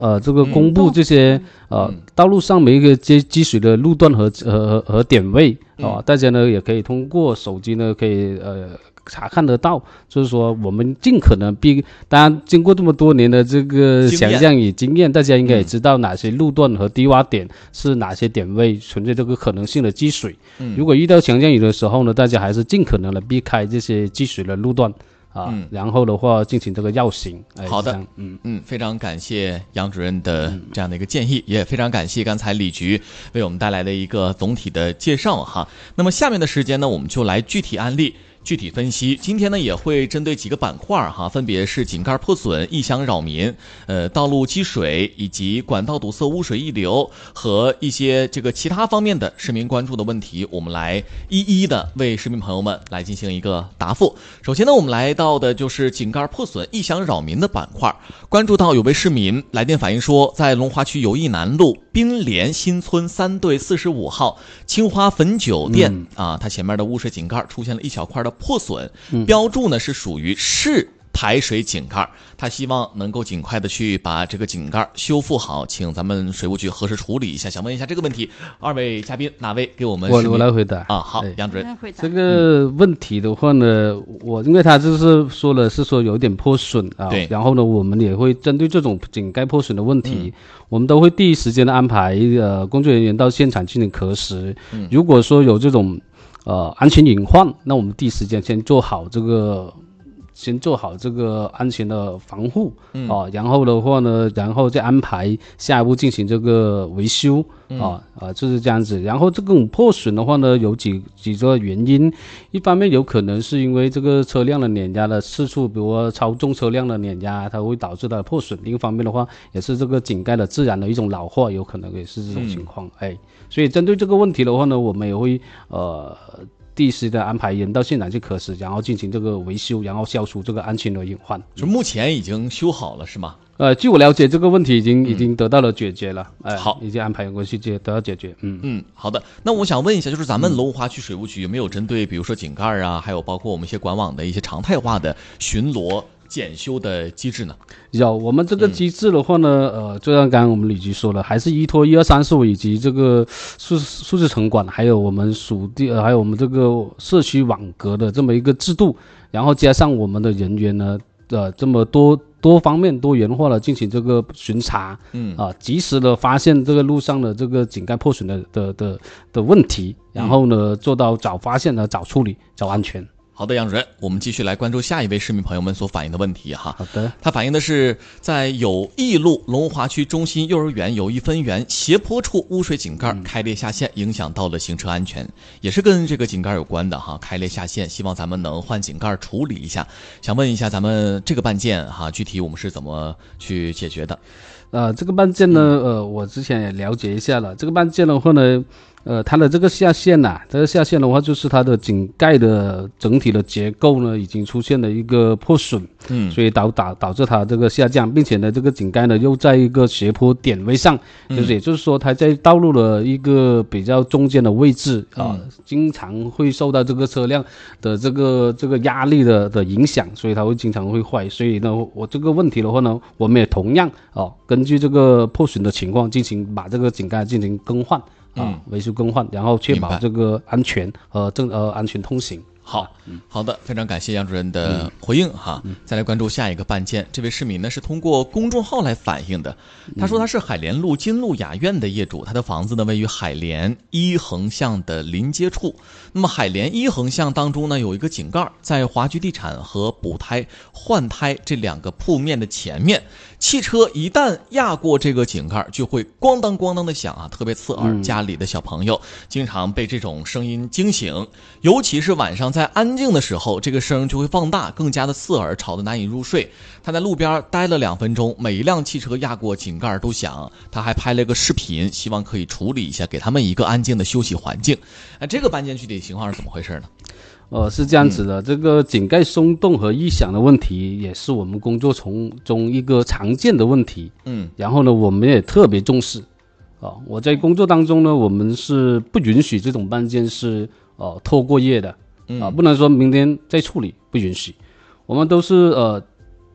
这个公布这些道路上每一个积水的路段和点位大家呢也可以通过手机呢可以查看得到，就是说我们尽可能当然经过这么多年的这个想象与经验，大家应该也知道哪些路段和低洼点是哪些点位存在这个可能性的积水。如果遇到强降雨的时候呢，大家还是尽可能的避开这些积水的路段。然后的话进行这个绕行。 好的，非常感谢杨主任的这样的一个建议，也非常感谢刚才李局为我们带来的一个总体的介绍哈。那么下面的时间呢，我们就来具体案例。具体分析，今天呢也会针对几个板块哈，分别是井盖破损、异响扰民、道路积水以及管道堵塞、污水溢流和一些这个其他方面的市民关注的问题，我们来一一的为市民朋友们来进行一个答复。首先呢，我们来到的就是井盖破损、异响扰民的板块，关注到有位市民来电反映说，在龙华区友谊南路滨联新村3队45号青花汾酒店它前面的污水井盖出现了一小块的破损，标注呢是属于市排水井盖，他希望能够尽快的去把这个井盖修复好，请咱们水务局核实处理一下。想问一下这个问题，二位嘉宾哪位给我们我来回答好，杨主任。 这个问题的话呢，因为他就是说了是说有点破损对， 然后呢我们也会针对这种井盖破损的问题，我们都会第一时间的安排工作人员到现场进行核实。如果说有这种安全隐患，那我们第一时间先做好这个安全的防护然后的话呢，然后再安排下一步进行这个维修就是这样子。然后这种破损的话呢，有几个原因，一方面有可能是因为这个车辆的碾压的次数，比如说超重车辆的碾压，它会导致它的破损。另一方面的话，也是这个井盖的自然的一种老化，有可能也是这种情况。所以针对这个问题的话呢，我们也会第一时间安排人到现场去核实，然后进行这个维修，然后消除这个安全的隐患。 就目前已经修好了是吗？ 据我了解，这个问题已经得到了解决了。 好， 已经安排员工去得到解决。 好的。那我想问一下，就是咱们龙华区水务局有没有针对比如说井盖还有包括我们一些管网的一些常态化的巡逻检修的机制呢？ 有，我们这个机制的话呢，就像刚刚我们李局说了，还是依托12345以及这个数字城管，还有我们属地，还有我们这个社区网格的这么一个制度，然后加上我们的人员呢，这么多方面多元化的进行这个巡查，及时的发现这个路上的这个井盖破损的问题，然后呢做到早发现和早处理、早安全。 好的，杨主任，我们继续来关注下一位市民朋友们所反映的问题哈。 好的， 他反映的是在友谊路龙华区中心幼儿园友谊分园斜坡处污水井盖开裂下陷，影响到了行车安全，也是跟这个井盖有关的哈。开裂下陷，希望咱们能换井盖处理一下。想问一下咱们这个办件哈，具体我们是怎么去解决的？ 这个办件呢，我之前也了解一下了。这个办件的话呢，它的这个下陷这个下陷的话，就是它的井盖的整体的结构呢，已经出现了一个破损，所以导致它这个下降，并且呢，这个井盖呢又在一个斜坡点位上，也就是说，它在道路的一个比较中间的位置经常会受到这个车辆的这个压力的影响，所以它会经常会坏。所以呢，我这个问题的话呢，我们也同样根据这个破损的情况把这个井盖进行更换维修更换，然后确保这个安全安全通行。 好的，非常感谢杨主任的回应哈。再来关注下一个办件，这位市民呢是通过公众号来反映的。他说他是海联路金鹿雅苑的业主，他的房子呢位于海联1横向的临街处。那么海联1横向当中呢有一个井盖，在华居地产和补胎换胎这两个铺面的前面，汽车一旦压过这个井盖，就会咣当咣当的响特别刺耳。家里的小朋友经常被这种声音惊醒，尤其是晚上在安静的时候，这个声就会放大，更加的刺耳，吵得难以入睡。他在路边待了2分钟，每一辆汽车压过井盖都响。他还拍了个视频，希望可以处理一下，给他们一个安静的休息环境。这个办件具体情况是怎么回事呢？ 是这样子的，这个井盖松动和异响的问题也是我们工作中一个常见的问题。然后呢，我们也特别重视。我在工作当中呢，我们是不允许这种办件是拖过夜的。不能说明天再处理，不允许。我们都是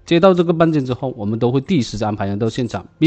接到这个案件之后，我们都会第一时间安排人到现场，